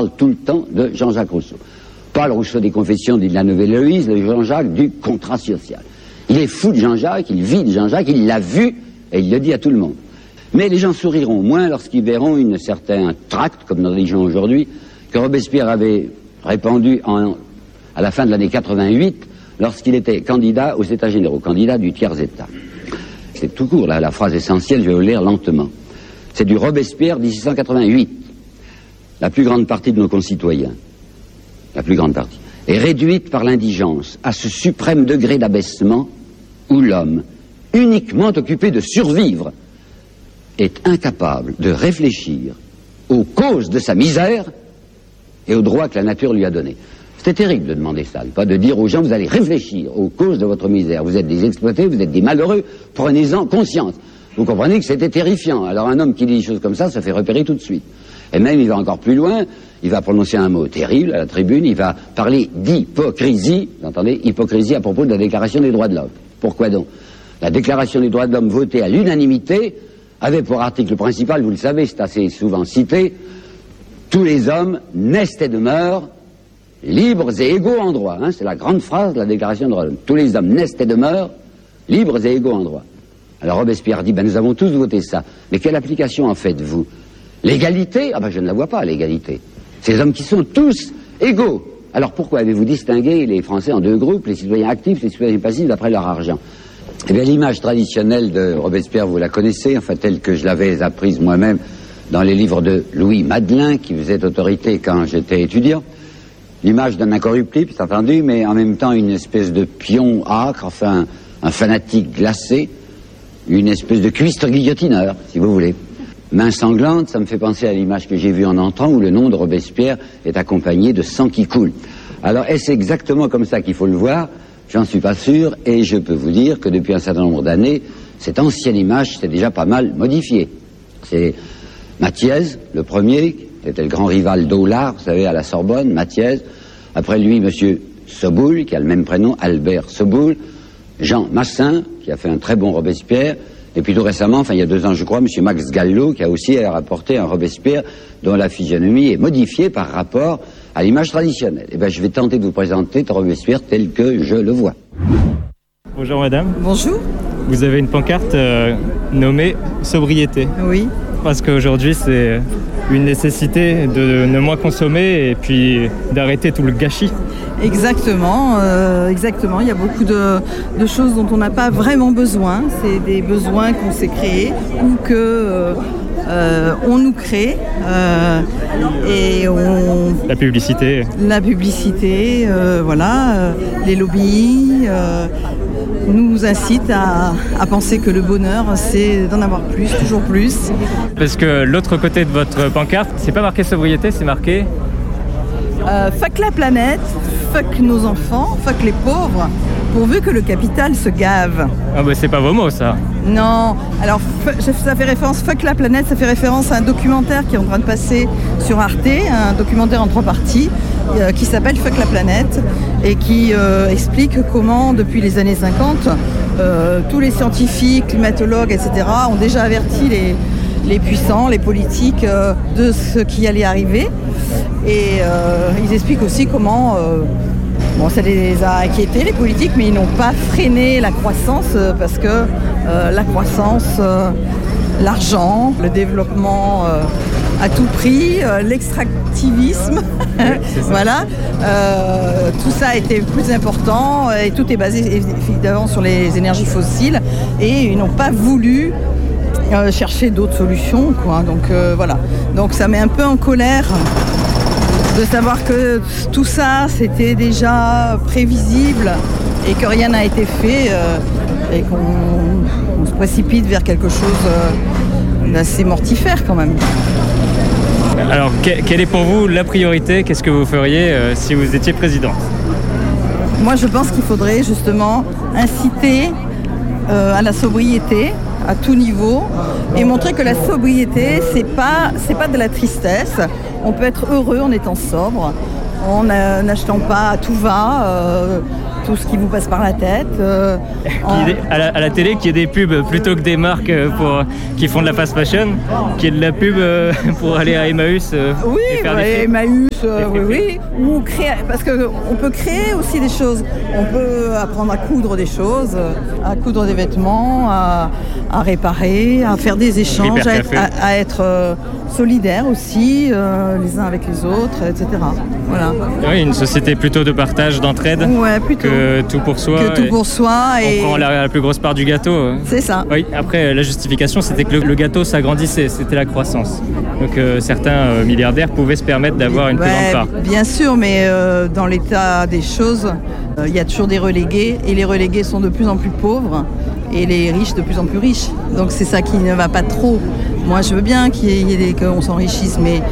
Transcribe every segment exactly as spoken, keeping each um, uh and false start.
parle tout le temps de Jean-Jacques Rousseau. Pas le Rousseau des Confessions dit de la Nouvelle Héloïse, le Jean-Jacques du contrat social. Il est fou de Jean-Jacques, il vit de Jean-Jacques, il l'a vu et il le dit à tout le monde. Mais les gens souriront moins lorsqu'ils verront une certain tract, comme dans les gens aujourd'hui, que Robespierre avait répandu en, à la fin de l'année quatre-vingt-huit, lorsqu'il était candidat aux États généraux, candidat du tiers-État. C'est tout court, là, la phrase essentielle, je vais vous le lire lentement. C'est du Robespierre dix-huit cent quatre-vingt-huit. La plus grande partie de nos concitoyens, la plus grande partie, est réduite par l'indigence à ce suprême degré d'abaissement où l'homme, uniquement occupé de survivre, est incapable de réfléchir aux causes de sa misère et aux droits que la nature lui a donnés. C'était terrible de demander ça, pas de dire aux gens, vous allez réfléchir aux causes de votre misère. Vous êtes des exploités, vous êtes des malheureux, prenez-en conscience. Vous comprenez que c'était terrifiant. Alors un homme qui dit des choses comme ça, ça fait repérer tout de suite. Et même, il va encore plus loin, il va prononcer un mot terrible à la tribune, il va parler d'hypocrisie, vous entendez, hypocrisie à propos de la Déclaration des droits de l'homme. Pourquoi donc? La Déclaration des droits de l'homme votée à l'unanimité avait pour article principal, vous le savez, c'est assez souvent cité, tous les hommes naissent et demeurent libres et égaux en droit. Hein, c'est la grande phrase de la Déclaration des droits de l'homme. Tous les hommes naissent et demeurent libres et égaux en droit. Alors Robespierre dit, ben nous avons tous voté ça. Mais quelle application en faites-vous? L'égalité? Ah ben je ne la vois pas, l'égalité. Ces hommes qui sont tous égaux. Alors pourquoi avez-vous distingué les Français en deux groupes, les citoyens actifs et les citoyens passifs d'après leur argent? Eh bien l'image traditionnelle de Robespierre, vous la connaissez, enfin telle que je l'avais apprise moi-même dans les livres de Louis Madelin, qui faisait autorité quand j'étais étudiant. L'image d'un incorruptible, c'est entendu, mais en même temps une espèce de pion âcre, enfin un fanatique glacé, une espèce de cuistre guillotineur, si vous voulez. Main sanglante, ça me fait penser à l'image que j'ai vue en entrant, où le nom de Robespierre est accompagné de sang qui coule. Alors, est-ce exactement comme ça qu'il faut le voir? J'en suis pas sûr, et je peux vous dire que depuis un certain nombre d'années, cette ancienne image s'est déjà pas mal modifiée. C'est Mathiez, le premier, qui était le grand rival d'Aulard, vous savez, à la Sorbonne, Mathiez. Après lui, monsieur Soboul, qui a le même prénom, Albert Soboul. Jean Massin, qui a fait un très bon Robespierre. Et puis tout récemment, enfin il y a deux ans je crois, M. Max Gallo, qui a aussi rapporté un Robespierre dont la physionomie est modifiée par rapport à l'image traditionnelle. Et bien je vais tenter de vous présenter Robespierre tel que je le vois. Bonjour madame. Bonjour. Vous avez une pancarte euh, nommée sobriété. Oui. Parce qu'aujourd'hui c'est une nécessité de ne moins consommer et puis d'arrêter tout le gâchis. Exactement, euh, exactement. Il y a beaucoup de, de choses dont on n'a pas vraiment besoin. C'est des besoins qu'on s'est créés ou que euh, euh, on nous crée. Euh, et on... La publicité. La publicité, euh, voilà. Euh, les lobbies euh, nous incitent à, à penser que le bonheur, c'est d'en avoir plus, toujours plus. Parce que l'autre côté de votre pancarte, c'est pas marqué sobriété, c'est marqué... Euh, fuck la planète, fuck nos enfants, fuck les pauvres, pourvu que le capital se gave. Ah bah c'est pas vos mots ça. Non, alors ça fait référence, fuck la planète, ça fait référence à un documentaire qui est en train de passer sur Arte, un documentaire en trois parties euh, qui s'appelle Fuck la planète et qui euh, explique comment depuis les années cinquante, euh, tous les scientifiques, climatologues, et cetera ont déjà averti les, les puissants, les politiques euh, de ce qui allait arriver. Et euh, ils expliquent aussi comment, euh, bon, ça les a inquiétés les politiques, mais ils n'ont pas freiné la croissance euh, parce que euh, la croissance, euh, l'argent, le développement euh, à tout prix, euh, l'extractivisme, voilà, euh, tout ça a été plus important et tout est basé évidemment sur les énergies fossiles et ils n'ont pas voulu euh, chercher d'autres solutions, quoi. Donc euh, voilà, donc ça met un peu en colère de savoir que tout ça, c'était déjà prévisible et que rien n'a été fait euh, et qu'on on se précipite vers quelque chose euh, d'assez mortifère quand même. Alors, quelle est pour vous la priorité? Qu'est-ce que vous feriez euh, si vous étiez présidente? Moi, je pense qu'il faudrait justement inciter euh, à la sobriété à tout niveau et montrer que la sobriété, c'est pas, c'est pas de la tristesse. On peut être heureux en étant sobre, en n'achetant pas à tout va, euh, tout ce qui vous passe par la tête. Euh, en... à, la, à la télé, qu'il y ait des pubs plutôt que des marques pour, qui font de la fast fashion, qu'il y ait de la pub euh, pour aller à Emmaüs euh, oui, et faire bah, des Emmaüs, euh, oui, oui. Ou créer, parce qu'on peut créer aussi des choses. On peut apprendre à coudre des choses, à coudre des vêtements, à, à réparer, à faire des échanges, à être, à, à être euh, solidaire aussi, euh, les uns avec les autres, et cetera. Voilà. Oui, une société plutôt de partage, d'entraide, ouais, plutôt. que tout pour soi. Que tout pour soi. On et... prend la, la plus grosse part du gâteau. C'est ça. Oui, après, la justification, c'était que le, le gâteau s'agrandissait, c'était la croissance. Donc euh, certains euh, milliardaires pouvaient se permettre d'avoir une ouais, plus grande part. Bien sûr, mais euh, dans l'état des choses, il euh, y a toujours des relégués, et les relégués sont de plus en plus pauvres, et les riches de plus en plus riches. Donc c'est ça qui ne va pas trop. Moi, je veux bien qu'il y ait des, qu'on s'enrichisse, mais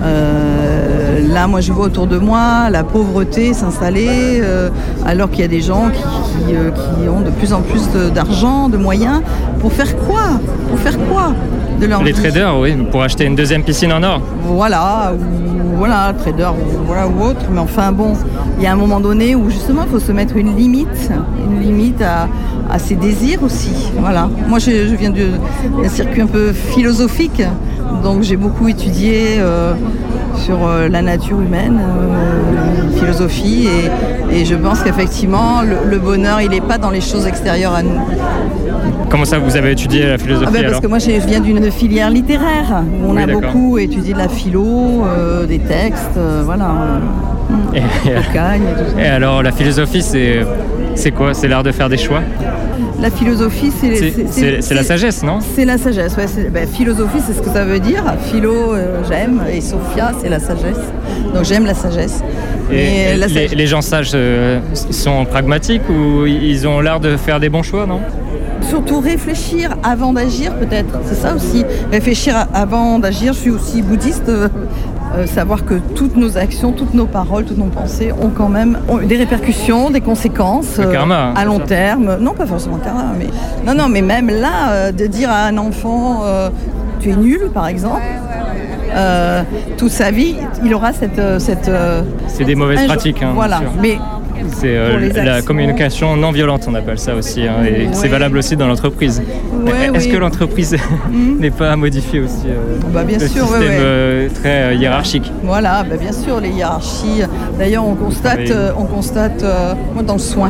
euh, là, moi, je vois autour de moi la pauvreté s'installer, euh, alors qu'il y a des gens qui, qui, euh, qui ont de plus en plus de, d'argent, de moyens. Pour faire quoi ? Pour faire quoi de leur Les vie ? traders, oui, pour acheter une deuxième piscine en or. Voilà, ou voilà, trader, ou, voilà, ou autre. Mais enfin, bon, il y a un moment donné où, justement, il faut se mettre une limite, une limite à, à ses désirs aussi. Voilà. Moi, je, je viens de, d'un circuit un peu philosophique, donc j'ai beaucoup étudié euh, sur euh, la nature humaine, euh, philosophie, et, et je pense qu'effectivement, le, le bonheur, il n'est pas dans les choses extérieures à nous. Comment ça, vous avez étudié la philosophie? Ah ben alors parce que moi, je viens d'une filière littéraire, où on oui, a d'accord. beaucoup étudié de la philo, euh, des textes, euh, voilà. Et, Cocagne, et tout ça. et alors, la philosophie, c'est, c'est quoi? C'est l'art de faire des choix? La philosophie, c'est... C'est, c'est, c'est, c'est la sagesse, non? C'est la sagesse, ouais. C'est, ben, philosophie, c'est ce que ça veut dire. Philo, euh, j'aime, et Sophia, c'est la sagesse. Donc j'aime la sagesse. Et, et la les, sagesse... les gens sages euh, sont pragmatiques ou ils ont l'art de faire des bons choix, non? Surtout réfléchir avant d'agir, peut-être. C'est ça aussi. Réfléchir avant d'agir. Je suis aussi bouddhiste. Euh, euh, savoir que toutes nos actions, toutes nos paroles, toutes nos pensées ont quand même ont des répercussions, des conséquences le karma, euh, à long terme. Non, pas forcément karma, mais non, non, mais même là, euh, de dire à un enfant, euh, tu es nul, par exemple. Euh, toute sa vie, il aura cette, cette euh, c'est des mauvaises pratiques, hein, voilà. Mais c'est euh, la communication non violente, on appelle ça aussi, hein, et ouais. C'est valable aussi dans l'entreprise. Ouais, Est-ce oui. que l'entreprise mmh. n'est pas à modifier aussi euh, bah, bien le sûr, système ouais, ouais. Euh, très euh, hiérarchique? Voilà, bah, bien sûr, les hiérarchies. D'ailleurs, on constate, oui. euh, on constate euh, moi dans le soin,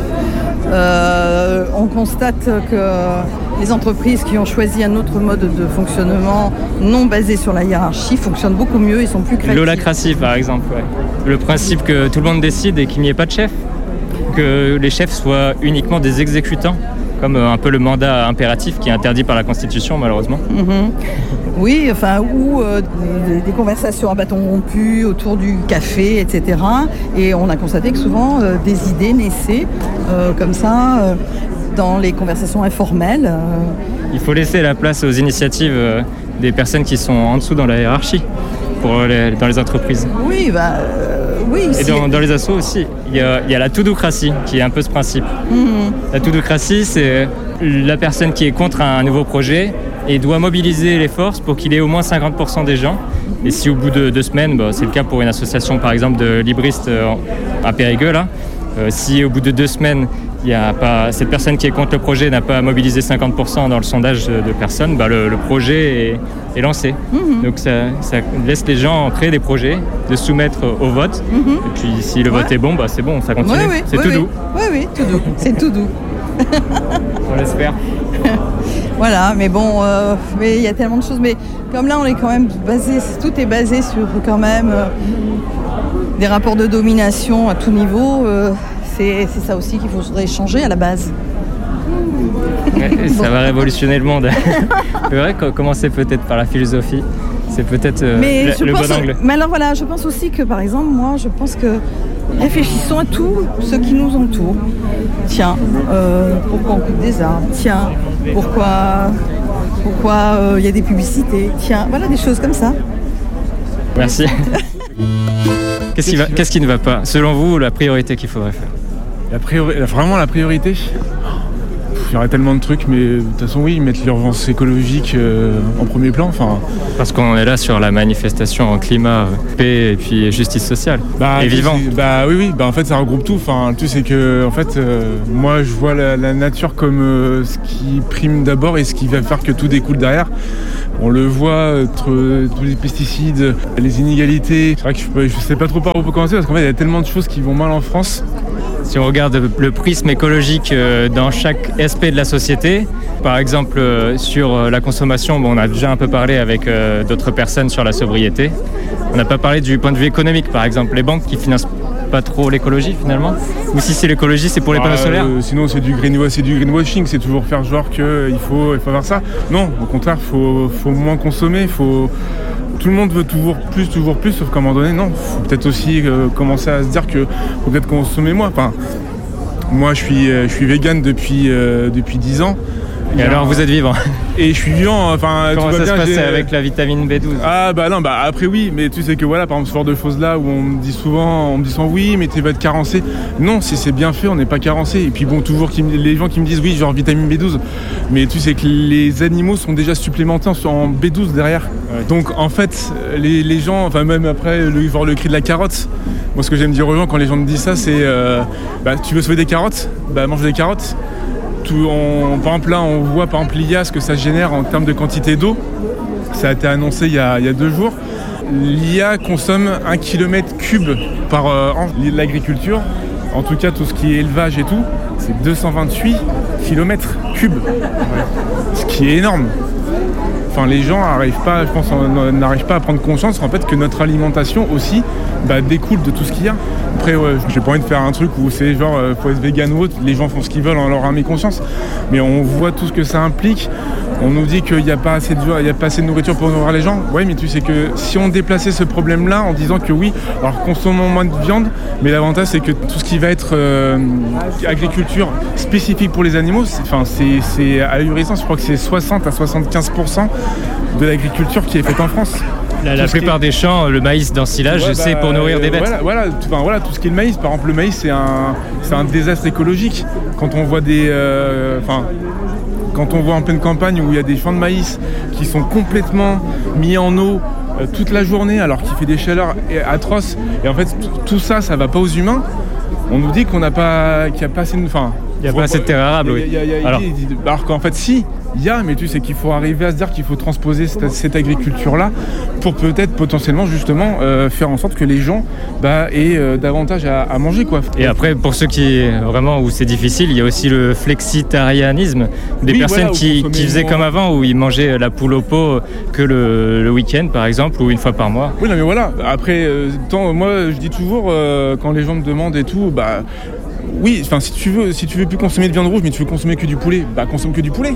euh, on constate que les entreprises qui ont choisi un autre mode de fonctionnement non basé sur la hiérarchie fonctionnent beaucoup mieux et sont plus créatifs. L'holacratie, par exemple. Ouais. Le principe que tout le monde décide et qu'il n'y ait pas de chef. Que les chefs soient uniquement des exécutants, comme un peu le mandat impératif qui est interdit par la Constitution, malheureusement. Mmh. Oui, enfin, ou euh, des, des conversations à bâton rompu autour du café, et cetera. Et on a constaté que souvent, euh, des idées naissaient euh, comme ça, euh, dans les conversations informelles. Euh. Il faut laisser la place aux initiatives euh, des personnes qui sont en dessous dans la hiérarchie, pour les, dans les entreprises. Oui, bah... Euh, Oui, et dans, dans les assos aussi, il y a, il y a la to-do-cratie qui est un peu ce principe. Mmh. La to-do-cratie, c'est la personne qui est contre un nouveau projet et doit mobiliser les forces pour qu'il ait au moins cinquante pour cent des gens. Et si au bout de deux semaines, bah, c'est le cas pour une association par exemple de libristes à Périgueux, là, euh, si au bout de deux semaines, il y a pas, cette personne qui est contre le projet n'a pas mobilisé cinquante pour cent dans le sondage de, de personnes, bah, le, le projet est, est lancé. Mmh. Donc ça, ça laisse les gens créer des projets, de soumettre au vote. Mmh. Et puis si le ouais. vote est bon, bah, c'est bon, ça continue. Oui, oui, c'est oui, tout oui. doux. Oui, oui, tout doux. C'est tout doux. On l'espère. Voilà, mais bon, euh, mais il y a tellement de choses. Mais comme là, on est quand même basé, tout est basé sur quand même euh, des rapports de domination à tout niveau. Euh, c'est, c'est ça aussi qu'il faudrait changer à la base. Ouais, ça va révolutionner le monde. C'est vrai que commencer peut-être par la philosophie, c'est peut-être euh, mais le, le pense, bon angle. Mais alors voilà, je pense aussi que par exemple, moi, je pense que réfléchissons à tout ce qui nous entoure. Tiens, euh, pourquoi on coupe des arbres? Tiens, pourquoi pourquoi il euh, y a des publicités? Tiens, voilà des choses comme ça. Merci. Qu'est-ce qui va, qu'est-ce qui ne va pas? Selon vous, la priorité qu'il faudrait faire? La priori... Vraiment la priorité? Il y aurait tellement de trucs, mais de toute façon, oui, ils mettent l'urgence écologique euh, en premier plan. Enfin, parce qu'on est là sur la manifestation en climat, paix et puis justice sociale. Bah, et vivant. Bah oui, oui. Bah en fait, ça regroupe tout. Enfin, le tout c'est que, en fait, euh, moi, je vois la, la nature comme euh, ce qui prime d'abord et ce qui va faire que tout découle derrière. On le voit entre tous les pesticides, les inégalités. C'est vrai que je ne sais pas trop par où commencer parce qu'en fait, il y a tellement de choses qui vont mal en France. Si on regarde le prisme écologique dans chaque aspect de la société, par exemple sur la consommation, bon, on a déjà un peu parlé avec d'autres personnes sur la sobriété. On n'a pas parlé du point de vue économique, par exemple, les banques qui financent pas trop l'écologie finalement. Ou si c'est l'écologie, c'est pour les panneaux ah, solaires euh, Sinon c'est du, green, c'est du greenwashing, c'est toujours faire genre qu'il faut, il faut faire ça. Non, au contraire, il faut, faut moins consommer, faut... Tout le monde veut toujours plus, toujours plus, sauf qu'à un moment donné, non. Il faut peut-être aussi euh, commencer à se dire qu'il faut peut-être consommer moins. Enfin, moi, je suis, euh, je suis vegan depuis, euh, depuis dix ans. Et alors, un... vous êtes vivant. Et je suis vivant, enfin... Comment tout ça va bien, se passait j'ai... avec la vitamine B douze? Ah bah non, bah après oui, mais tu sais que voilà, par exemple, ce genre de choses-là, où on me dit souvent, on me dit souvent, oui, mais tu vas être carencé. Non, si c'est bien fait, on n'est pas carencé. Et puis bon, toujours qui, les gens qui me disent, oui, genre vitamine B douze. Mais tu sais que les animaux sont déjà supplémentés en B douze derrière. Ouais. Donc en fait, les, les gens, enfin même après, le, genre le cri de la carotte, moi ce que j'aime dire aux gens quand les gens me disent ça, c'est, euh, bah tu veux sauver des carottes? Bah mange des carottes. Tout, on, par exemple là on voit par exemple l'I A ce que ça génère en termes de quantité d'eau. Ça a été annoncé il y a, il y a deux jours. L'I A consomme un kilomètre cube par euh, an. L'agriculture, en tout cas tout ce qui est élevage et tout, c'est deux cent vingt-huit kilomètres cubes. Ce qui est énorme. Enfin, les gens n'arrivent pas, je pense, n'arrivent pas à prendre conscience en fait que notre alimentation aussi bah, découle de tout ce qu'il y a. Après, ouais, j'ai pas envie de faire un truc où c'est genre euh, faut être vegan ou autre, les gens font ce qu'ils veulent en leur âme et conscience. Mais on voit tout ce que ça implique. On nous dit qu'il n'y a pas assez de, il y a pas assez de nourriture pour nourrir les gens. Oui, mais tu sais que si on déplaçait ce problème-là en disant que oui, alors consommons moins de viande, mais l'avantage c'est que tout ce qui va être euh, agriculture spécifique pour les animaux, c'est, enfin, c'est, c'est ahurissant. Je crois que c'est soixante à soixante-quinze pour cent de l'agriculture qui est faite en France. La, la plupart est... des champs, le maïs d'ensilage, ouais, bah, c'est pour nourrir des bêtes. Voilà, voilà, tout, enfin, voilà, tout ce qui est le maïs. Par exemple, le maïs, c'est un, c'est un désastre écologique. Quand on voit des... Euh, quand on voit en pleine campagne où il y a des champs de maïs qui sont complètement mis en eau euh, toute la journée alors qu'il fait des chaleurs atroces, et en fait, t- tout ça, ça va pas aux humains. On nous dit qu'on n'a pas, qu'il n'y a pas assez de... Enfin, il n'y a pas assez de terres arables, oui. Y a, y a, y a, alors. alors qu'en fait, si, il y a, mais tu sais qu'il faut arriver à se dire qu'il faut transposer cette, cette agriculture-là pour peut-être potentiellement justement euh, faire en sorte que les gens bah, aient euh, davantage à, à manger, quoi. Et après, pour ceux qui vraiment où c'est difficile, il y a aussi le flexitarianisme, des oui, personnes voilà, qui, qui faisaient moins... comme avant, où ils mangeaient la poule au pot que le, le week-end, par exemple, ou une fois par mois. Oui, non, mais voilà. Après, euh, tant, moi, je dis toujours euh, quand les gens me demandent et tout, bah. Oui, enfin si tu veux, si tu veux plus consommer de viande rouge, mais tu veux consommer que du poulet, bah consomme que du poulet.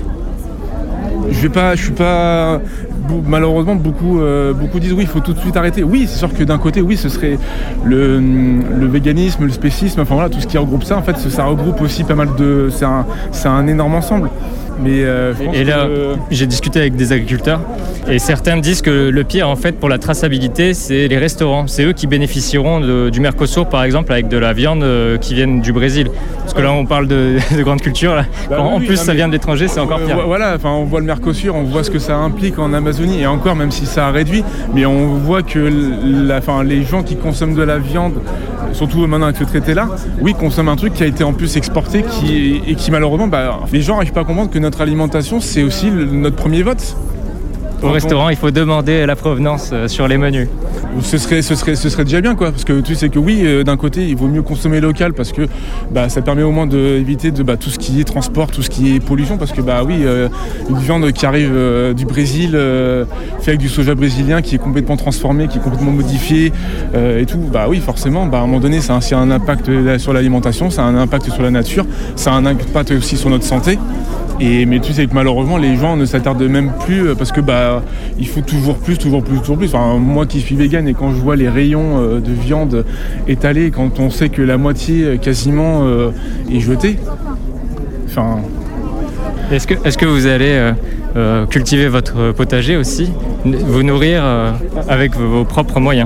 Je vais pas, je suis pas. Malheureusement, beaucoup, euh, beaucoup disent oui, il faut tout de suite arrêter. Oui, c'est sûr que d'un côté, oui, ce serait le, le véganisme, le spécisme, enfin voilà, tout ce qui regroupe ça. En fait, ça regroupe aussi pas mal de. C'est un, c'est un énorme ensemble. Mais euh, je pense et là, que... j'ai discuté avec des agriculteurs et certains me disent que le pire en fait pour la traçabilité, c'est les restaurants. C'est eux qui bénéficieront de, du Mercosur par exemple avec de la viande euh, qui vient du Brésil. Parce que là on parle de, de grande culture. Là. Bah, Quand, oui, en plus oui, ça mais... vient de l'étranger, c'est encore pire. Euh, voilà, enfin on voit le Mercosur, on voit ce que ça implique en Amazonie et encore même si ça a réduit, mais on voit que la, enfin, les gens qui consomment de la viande, surtout maintenant avec ce traité-là, oui, consomment un truc qui a été en plus exporté qui, et qui malheureusement, bah, les gens n'arrivent pas à comprendre que notre alimentation, c'est aussi le, notre premier vote. Au Donc, restaurant, on... il faut demander la provenance euh, sur les menus. Ce serait, ce, serait, ce serait déjà bien, quoi. Parce que tu sais que oui, euh, d'un côté, il vaut mieux consommer local parce que bah, ça permet au moins d'éviter de, bah, tout ce qui est transport, tout ce qui est pollution. Parce que bah oui, euh, une viande qui arrive euh, du Brésil, euh, fait avec du soja brésilien qui est complètement transformé, qui est complètement modifié euh, et tout. Bah oui, forcément, bah, à un moment donné, ça a, ça a un impact sur l'alimentation, ça a un impact sur la nature, ça a un impact aussi sur notre santé. Et, mais tu sais que malheureusement les gens ne s'attardent même plus parce que bah il faut toujours plus, toujours plus, toujours plus. Enfin, moi qui suis vegan et quand je vois les rayons euh, de viande étalés, quand on sait que la moitié quasiment euh, est jetée. Enfin. Est-ce que, est-ce que vous allez euh, euh, cultiver votre potager aussi, vous nourrir euh, avec vos propres moyens?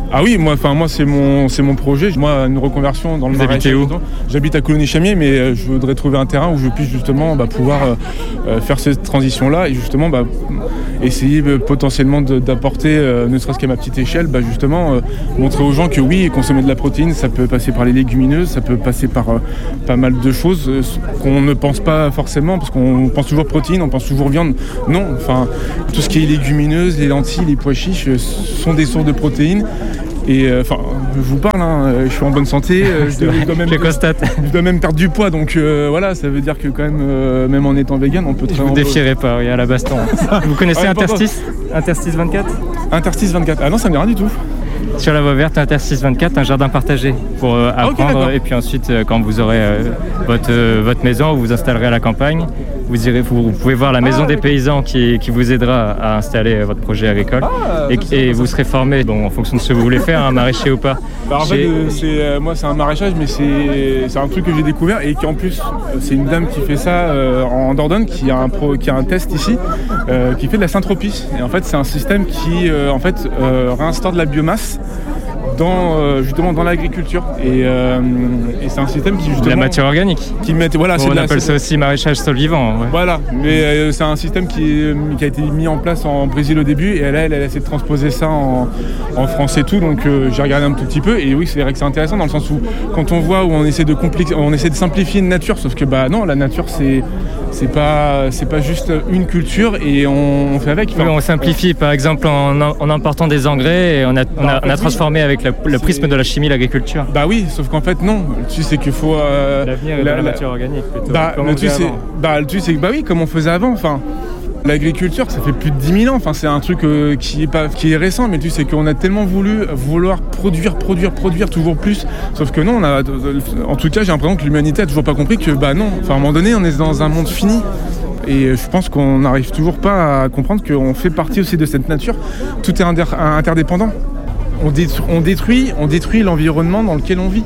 Ah oui, moi, enfin moi c'est mon c'est mon projet. Moi, une reconversion dans le Vous habitez où ? J'habite à Colony-Chamier, mais euh, je voudrais trouver un terrain où je puisse justement bah, pouvoir euh, euh, faire cette transition-là et justement bah, essayer euh, potentiellement de, d'apporter, euh, ne serait-ce qu'à ma petite échelle, bah, justement euh, montrer aux gens que oui, consommer de la protéine, ça peut passer par les légumineuses, ça peut passer par euh, pas mal de choses euh, qu'on ne pense pas forcément, parce qu'on pense toujours protéines, on pense toujours viande. Non, enfin tout ce qui est légumineuses, les lentilles, les pois chiches euh, sont des sources de protéines. Et enfin, euh, je vous parle, hein, je suis en bonne santé, euh, je, dois, je, dois même, je constate. Je dois même perdre du poids, donc euh, voilà, ça veut dire que quand même, euh, même en étant vegan, on peut très. Je vous défierai pas, oui, à la baston. Vous connaissez ouais, Interstice Interstice vingt-quatre Interstice vingt-quatre. Ah non, ça me dit rien du tout. Sur la voie verte, Interstice vingt-quatre, un jardin partagé pour euh, apprendre. Okay, et puis ensuite, euh, quand vous aurez euh, votre, euh, votre maison, vous vous installerez à la campagne. Vous, irez, vous, vous pouvez voir la maison ah, des paysans qui, qui vous aidera à installer votre projet agricole. Ah, et et vous serez formé bon, en fonction de ce que vous voulez faire, un maraîcher ou pas. Bah, en fait, euh, c'est, euh, moi, c'est un maraîchage, mais c'est, c'est un truc que j'ai découvert et qui en plus, c'est une dame qui fait ça euh, en Dordogne, qui a un, pro, qui a un test ici, euh, qui fait de la syntropie. Et en fait, c'est un système qui euh, en fait, euh, réinstaure de la biomasse dans euh, justement dans l'agriculture et, euh, et c'est un système qui justement la matière organique qui met voilà bon, c'est on la, appelle c'est... ça aussi maraîchage sol vivant ouais. Voilà mais euh, c'est un système qui, qui a été mis en place en Brésil au début et là elle, elle a essayé de transposer ça en, en France et tout donc euh, j'ai regardé un tout petit peu et oui c'est vrai que c'est intéressant dans le sens où quand on voit où on essaie de complexe, on essaie de simplifier une nature sauf que bah non la nature c'est c'est pas c'est pas juste une culture et on, on fait avec. Enfin, oui, on simplifie par exemple en, en important des engrais et on a, on a, on a transformé avec la, le prisme de la chimie l'agriculture. Bah oui, sauf qu'en fait non. Le truc c'est qu'il faut euh, l'avenir est la, dans la matière organique plutôt. Bah le truc c'est bah le truc c'est que bah oui comme on faisait avant. Enfin l'agriculture ça fait plus de dix mille ans. Enfin c'est un truc euh, qui est pas qui est récent mais tu sais qu'on a tellement voulu vouloir produire produire produire toujours plus. Sauf que non on a en tout cas j'ai l'impression que l'humanité a toujours pas compris que bah non. Enfin à un moment donné on est dans un monde fini. Et je pense qu'on n'arrive toujours pas à comprendre qu'on fait partie aussi de cette nature. Tout est inter- interdépendant. On détruit, on détruit, on détruit l'environnement dans lequel on vit.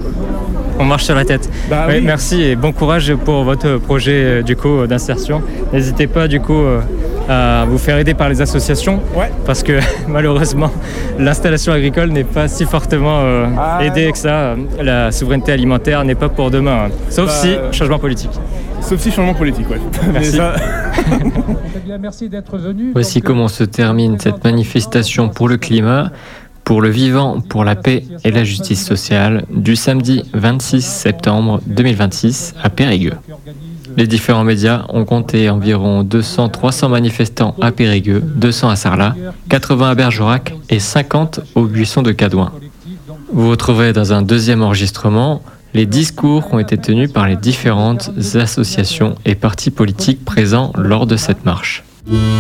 On marche sur la tête. Bah, ouais, oui. Merci et bon courage pour votre projet du coup d'insertion. N'hésitez pas du coup à vous faire aider par les associations ouais. parce que malheureusement l'installation agricole n'est pas si fortement euh, ah, aidée que ça. La souveraineté alimentaire n'est pas pour demain, hein. Sauf bah, si changement politique. Sauf si changement politique, ouais. Merci. Ça... Merci d'être venu. Voici comment se termine cette manifestation pour le climat, pour le vivant, pour la paix et la justice sociale du samedi vingt-six septembre deux mille vingt-six à Périgueux. Les différents médias ont compté environ deux cents à trois cents manifestants à Périgueux, deux cents à Sarlat, quatre-vingts à Bergerac et cinquante au buisson de Cadouin. Vous retrouverez dans un deuxième enregistrement les discours qui ont été tenus par les différentes associations et partis politiques présents lors de cette marche.